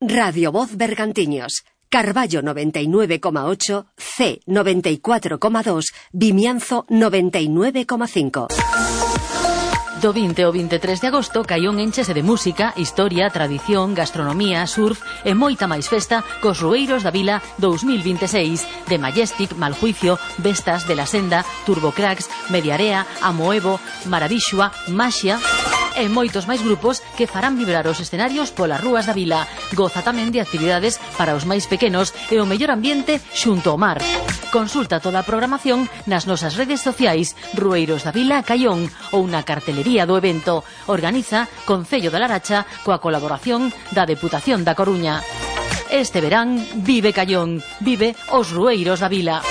Radio Voz Bergantiños, Carballo 99,8, C 94,2, Vimianzo 99,5. Do 20 ao 23 de agosto, Caión enchese de música, historia, tradición, gastronomía, surf e moita máis festa cos Rueiros da Vila 2026 de Majestic, Maljuicio, Vestas, de la Senda, Turbocracks, Mediarea, Amoevo, Maravixua, Maxia e moitos máis grupos que farán vibrar os escenarios polas rúas da vila. Goza tamén de actividades para os máis pequenos e o mellor ambiente xunto ao mar. Consulta toda a programación nas nosas redes sociais Rueiros da Vila Caión ou na cartelería do evento. Organiza Concello da Laracha coa colaboración da Deputación da Coruña. Este verán vive Caión, vive os Rueiros da Vila.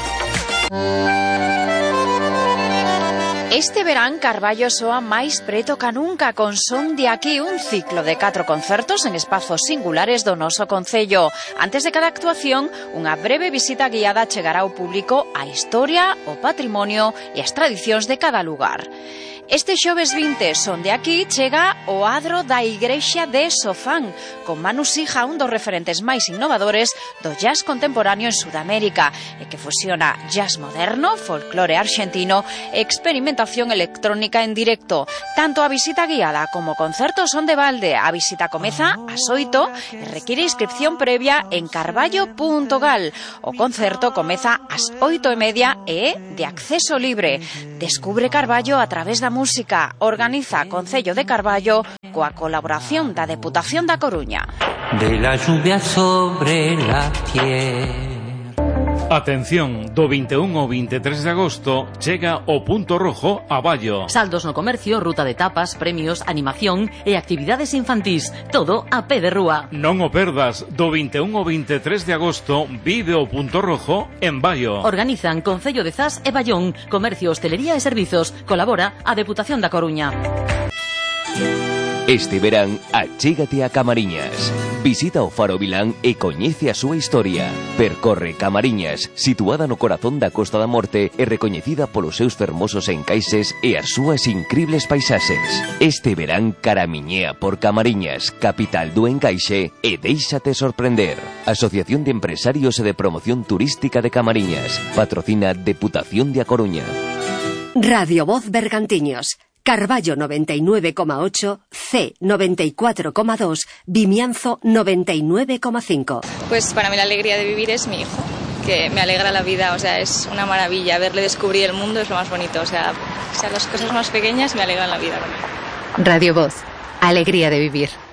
Este verán Carballo soa máis preto ca nunca con Son de Aquí, un ciclo de 4 concertos en espazos singulares do noso concello. Antes de cada actuación, unha breve visita guiada chegará ao público a historia, o patrimonio e as tradicións de cada lugar. Este xoves 20, Son de Aquí, chega o adro da Igrexa de Sofán, con Manu Sija, un dos referentes máis innovadores do jazz contemporáneo en Sudamérica, e que fusiona jazz moderno, folclore argentino e experimentación electrónica en directo. Tanto a visita guiada como o concerto son de balde. A visita comeza ás 8 e require inscripción previa en carballo.gal. O concerto comeza ás 8:30 e é de acceso libre. Descubre Carballo a través da música. Organiza Concello de Carballo coa colaboración da Deputación da Coruña. De la lluvia sobre la tierra. Atención, do 21 ao 23 de agosto chega o Punto Rojo a Ballo. Saldos no comercio, ruta de tapas, premios, animación e actividades infantís. Todo a pé de rúa. Non o perdas, do 21 ao 23 de agosto vive o Punto Rojo en Ballo. Organizan Concello de Zas e Ballón, Comercio, Hostelería e Servizos. Colabora a Deputación da Coruña. Este verán, achégate a Camariñas. Visita o Faro Vilán e coñece a súa historia. Percorre Camariñas, situada no corazón da Costa da Morte e recoñecida polos seus fermosos encaixes e as súas incribles paisaxes. Este verán caramiñea por Camariñas, capital do encaixe, e déixate sorprender. Asociación de Empresarios e de Promoción Turística de Camariñas. Patrocina Deputación de A Coruña. Radio Voz Bergantiños, Carballo 99,8, C 94,2, Vimianzo 99,5. Pues para mí la alegría de vivir es mi hijo, que me alegra la vida, o sea, es una maravilla. Verle descubrir el mundo es lo más bonito, o sea las cosas más pequeñas me alegran la vida. Radio Voz, alegría de vivir.